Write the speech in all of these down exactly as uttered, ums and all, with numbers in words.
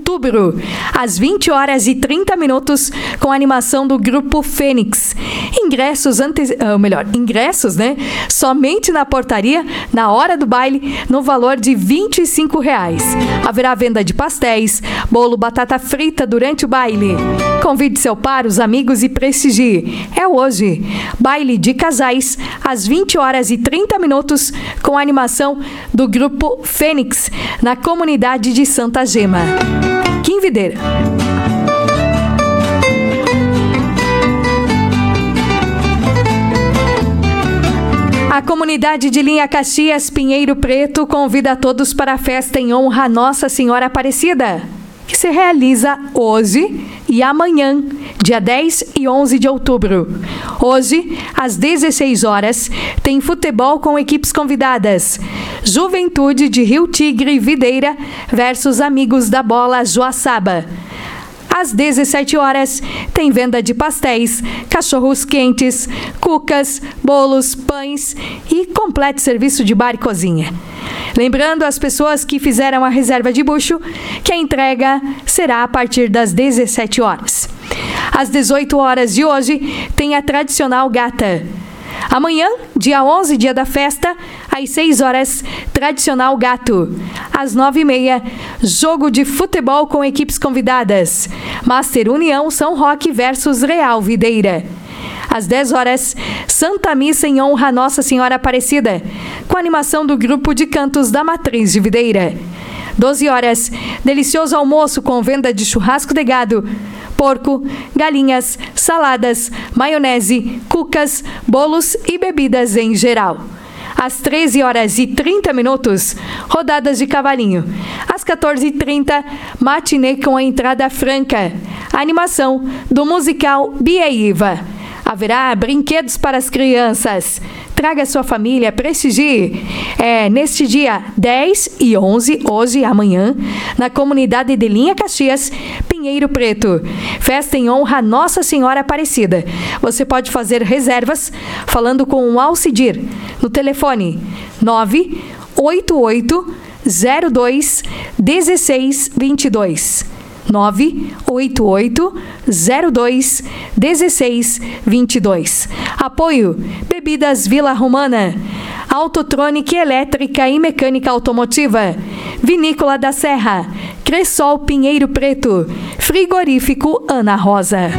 outubro, às vinte horas e trinta minutos, com a animação do Grupo Fênix. Ingressos, ante... ou melhor, ingressos, né? Somente na portaria, na hora do baile, no valor de vinte e cinco reais. Haverá venda de pastéis, bolo, batata frita durante o baile. Convide seu par, os amigos e prestigie. É hoje. Baile de casais, às vinte horas e trinta minutos, com a animação do Grupo Fênix, na comunidade de Santa Gema. Kim Videira. A comunidade de Linha Caxias, Pinheiro Preto, convida a todos para a festa em honra a Nossa Senhora Aparecida, que se realiza hoje e amanhã, dia dez e onze de outubro. Hoje, às dezesseis horas, tem futebol com equipes convidadas. Juventude de Rio Tigre e Videira versus Amigos da Bola Joaçaba. Às dezessete horas, tem venda de pastéis, cachorros quentes, cucas, bolos, pães e completo serviço de bar e cozinha. Lembrando às pessoas que fizeram a reserva de bucho que a entrega será a partir das dezessete horas. Às dezoito horas de hoje, tem a tradicional gata. Amanhã, dia onze, dia da festa, às seis horas, tradicional gato. Às nove e meia, jogo de futebol com equipes convidadas. Master União São Roque versus Real Videira. Às dez horas, Santa Missa em honra a Nossa Senhora Aparecida, com animação do grupo de cantos da Matriz de Videira. doze horas, delicioso almoço com venda de churrasco de gado, porco, galinhas, saladas, maionese, cucas, bolos e bebidas em geral. Às treze horas e trinta minutos, rodadas de cavalinho. Às quatorze e trinta, matinê com a entrada franca. A animação do musical Bia e Iva. Haverá brinquedos para as crianças. Traga sua família, prestigie. É, neste dia dez e onze, hoje e amanhã, na comunidade de Linha Caxias, Pinheiro Preto. Festa em honra a Nossa Senhora Aparecida. Você pode fazer reservas falando com o Alcidir no telefone nove oito oito zero dois um seis dois dois. nove oito oito zero dois um seis dois dois. Apoio Bebidas Vila Romana, Autotronic Elétrica e Mecânica Automotiva, Vinícola da Serra, Cressol Pinheiro Preto, Frigorífico Ana Rosa.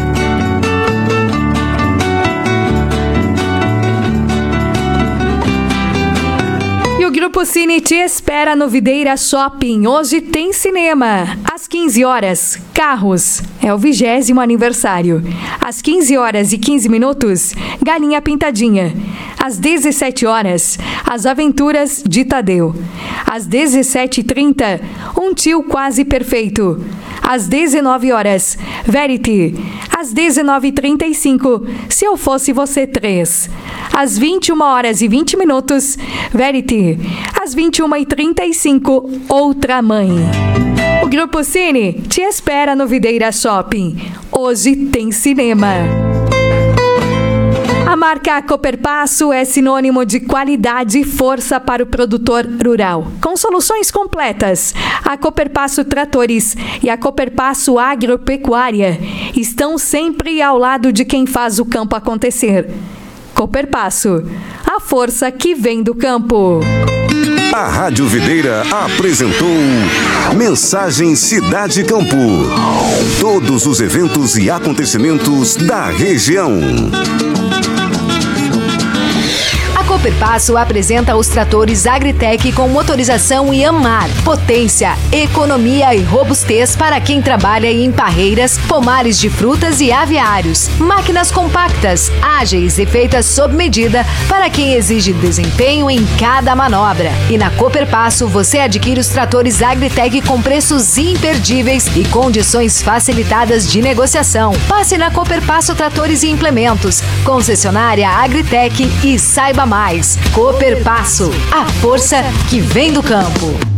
O Grupo Cine te espera no Videira Shopping. Hoje tem cinema. Às quinze horas, Carros. É o vigésimo aniversário. Às quinze horas e quinze minutos, Galinha Pintadinha. Às dezessete horas, As Aventuras de Tadeu. Às dezessete e trinta, Um Tio Quase Perfeito. Às dezenove horas, Verity. Às dezenove e trinta e cinco, Se Eu Fosse Você três. Às vinte e uma horas e vinte minutos, Verity. Às vinte e uma e trinta e cinco, Outra Mãe. O Grupo Cine te espera no Videira Shopping. Hoje tem cinema. A marca Cooperpasso é sinônimo de qualidade e força para o produtor rural. Com soluções completas, a Cooperpasso Tratores e a Cooperpasso Agropecuária estão sempre ao lado de quem faz o campo acontecer. Cooperpasso, a força que vem do campo. A Rádio Videira apresentou Mensagem Cidade Campo. Todos os eventos e acontecimentos da região. A Cooperpasso apresenta os tratores Agritec com motorização Yanmar. Potência, economia e robustez para quem trabalha em parreiras, pomares de frutas e aviários. Máquinas compactas, ágeis e feitas sob medida para quem exige desempenho em cada manobra. E na Cooperpasso você adquire os tratores Agritec com preços imperdíveis e condições facilitadas de negociação. Passe na Cooperpasso Tratores e Implementos, concessionária Agritec, e saiba mais. Cooperpasso, a força que vem do campo.